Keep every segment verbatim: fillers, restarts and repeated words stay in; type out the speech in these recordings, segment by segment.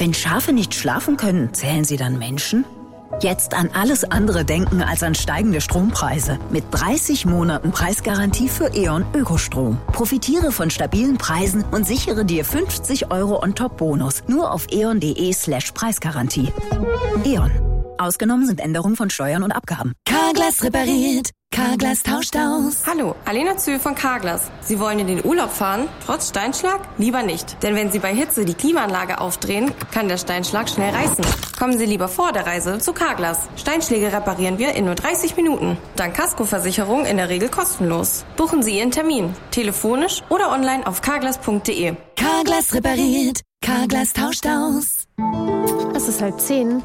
Wenn Schafe nicht schlafen können, zählen sie dann Menschen? Jetzt an alles andere denken als an steigende Strompreise. Mit dreißig Monaten Preisgarantie für E.ON Ökostrom. Profitiere von stabilen Preisen und sichere dir fünfzig Euro on-top-Bonus. Nur auf eon.de slash Preisgarantie. E.ON. Ausgenommen sind Änderungen von Steuern und Abgaben. Carglass repariert. Carglass tauscht aus. Hallo, Alena Zühl von Carglass. Sie wollen in den Urlaub fahren, trotz Steinschlag? Lieber nicht. Denn wenn Sie bei Hitze die Klimaanlage aufdrehen, kann der Steinschlag schnell reißen. Kommen Sie lieber vor der Reise zu Carglass. Steinschläge reparieren wir in nur dreißig Minuten. Dank Kaskoversicherung in der Regel kostenlos. Buchen Sie Ihren Termin. Telefonisch oder online auf carglass punkt de. Carglass repariert. Carglass tauscht aus. Es ist halb zehn.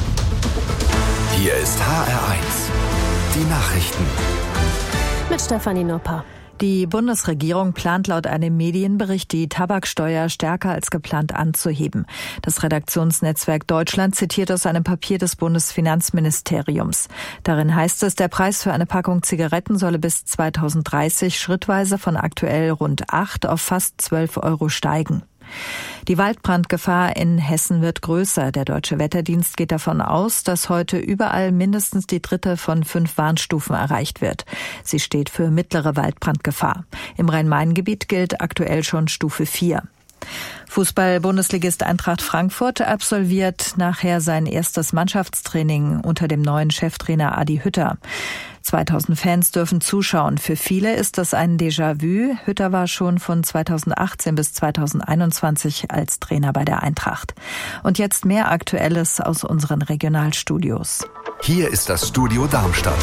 Hier ist H R eins. Die Nachrichten. Mit Stefanie Nopper. Die Bundesregierung plant laut einem Medienbericht, die Tabaksteuer stärker als geplant anzuheben. Das Redaktionsnetzwerk Deutschland zitiert aus einem Papier des Bundesfinanzministeriums. Darin heißt es, der Preis für eine Packung Zigaretten solle bis zweitausenddreißig schrittweise von aktuell rund acht auf fast zwölf Euro steigen. Die Waldbrandgefahr in Hessen wird größer. Der Deutsche Wetterdienst geht davon aus, dass heute überall mindestens die dritte von fünf Warnstufen erreicht wird. Sie steht für mittlere Waldbrandgefahr. Im Rhein-Main-Gebiet gilt aktuell schon Stufe vier. Fußball-Bundesligist Eintracht Frankfurt absolviert nachher sein erstes Mannschaftstraining unter dem neuen Cheftrainer Adi Hütter. zweitausend Fans dürfen zuschauen. Für viele ist das ein Déjà-vu. Hütter war schon von zweitausendachtzehn bis zweitausendeinundzwanzig als Trainer bei der Eintracht. Und jetzt mehr Aktuelles aus unseren Regionalstudios. Hier ist das Studio Darmstadt.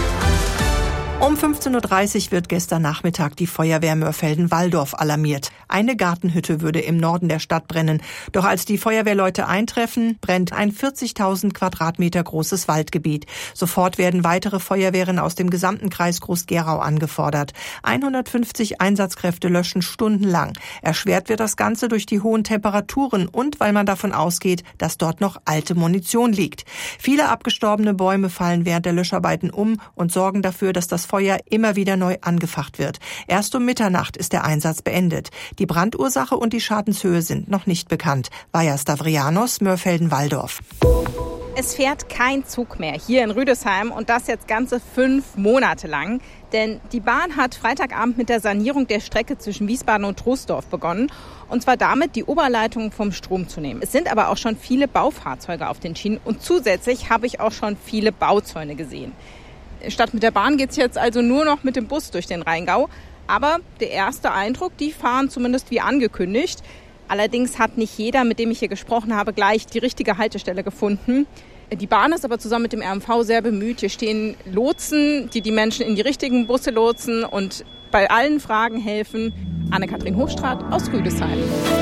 Um fünfzehn Uhr dreißig wird gestern Nachmittag die Feuerwehr Mörfelden-Walldorf alarmiert. Eine Gartenhütte würde im Norden der Stadt brennen. Doch als die Feuerwehrleute eintreffen, brennt ein vierzigtausend Quadratmeter großes Waldgebiet. Sofort werden weitere Feuerwehren aus dem gesamten Kreis Groß-Gerau angefordert. hundertfünfzig Einsatzkräfte löschen stundenlang. Erschwert wird das Ganze durch die hohen Temperaturen und weil man davon ausgeht, dass dort noch alte Munition liegt. Viele abgestorbene Bäume fallen während der Löscharbeiten um und sorgen dafür, dass das Feuer immer wieder neu angefacht wird. Erst um Mitternacht ist der Einsatz beendet. Die Brandursache und die Schadenshöhe sind noch nicht bekannt. Vaja Stavrianos, Mörfelden-Walldorf. Es fährt kein Zug mehr hier in Rüdesheim und das jetzt ganze fünf Monate lang. Denn die Bahn hat Freitagabend mit der Sanierung der Strecke zwischen Wiesbaden und Troisdorf begonnen. Und zwar damit, die Oberleitung vom Strom zu nehmen. Es sind aber auch schon viele Baufahrzeuge auf den Schienen und zusätzlich habe ich auch schon viele Bauzäune gesehen. Statt mit der Bahn geht's jetzt also nur noch mit dem Bus durch den Rheingau. Aber der erste Eindruck, die fahren zumindest wie angekündigt. Allerdings hat nicht jeder, mit dem ich hier gesprochen habe, gleich die richtige Haltestelle gefunden. Die Bahn ist aber zusammen mit dem R M V sehr bemüht. Hier stehen Lotsen, die die Menschen in die richtigen Busse lotsen und bei allen Fragen helfen. Anne-Kathrin Hochstraat aus Rüdesheim.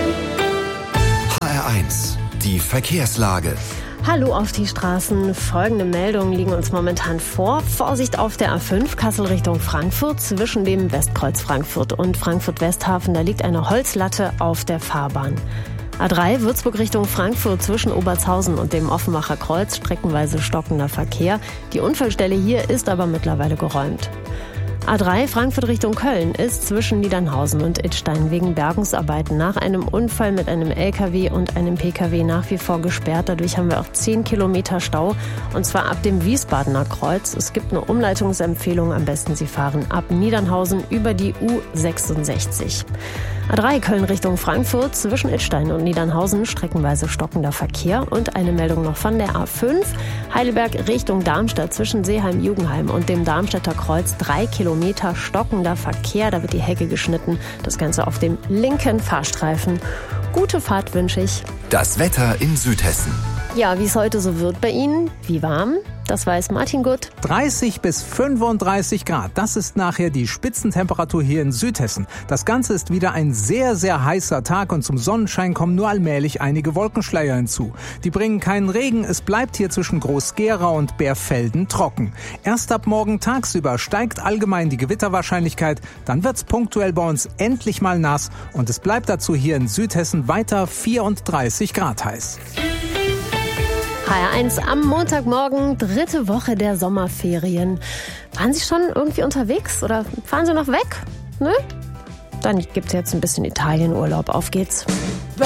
H R eins, die Verkehrslage. Hallo auf die Straßen. Folgende Meldungen liegen uns momentan vor. Vorsicht auf der A fünf, Kassel Richtung Frankfurt, zwischen dem Westkreuz Frankfurt und Frankfurt-Westhafen. Da liegt eine Holzlatte auf der Fahrbahn. A drei, Würzburg Richtung Frankfurt, zwischen Obertshausen und dem Offenbacher Kreuz, streckenweise stockender Verkehr. Die Unfallstelle hier ist aber mittlerweile geräumt. A drei, Frankfurt Richtung Köln, ist zwischen Niedernhausen und Idstein wegen Bergungsarbeiten nach einem Unfall mit einem L K W und einem P K W nach wie vor gesperrt. Dadurch haben wir auch zehn Kilometer Stau, und zwar ab dem Wiesbadener Kreuz. Es gibt eine Umleitungsempfehlung, am besten Sie fahren ab Niedernhausen über die U sechsundsechzig. A drei, Köln Richtung Frankfurt, zwischen Idstein und Niedernhausen, streckenweise stockender Verkehr. Und eine Meldung noch von der A fünf, Heidelberg Richtung Darmstadt, zwischen Seeheim-Jugenheim und dem Darmstädter Kreuz, drei Kilometer stockender Verkehr. Da wird die Hecke geschnitten, das Ganze auf dem linken Fahrstreifen. Gute Fahrt wünsche ich. Das Wetter in Südhessen. Ja, wie es heute so wird bei Ihnen, wie warm, das weiß Martin Gutt. dreißig bis fünfunddreißig Grad, das ist nachher die Spitzentemperatur hier in Südhessen. Das Ganze ist wieder ein sehr, sehr heißer Tag und zum Sonnenschein kommen nur allmählich einige Wolkenschleier hinzu. Die bringen keinen Regen, es bleibt hier zwischen Groß-Gerau und Bärfelden trocken. Erst ab morgen tagsüber steigt allgemein die Gewitterwahrscheinlichkeit, dann wird's punktuell bei uns endlich mal nass und es bleibt dazu hier in Südhessen weiter vierunddreißig Grad heiß. H R eins am Montagmorgen, dritte Woche der Sommerferien. Waren Sie schon irgendwie unterwegs oder fahren Sie noch weg? Nö? Dann gibt's jetzt ein bisschen Italienurlaub. Auf geht's.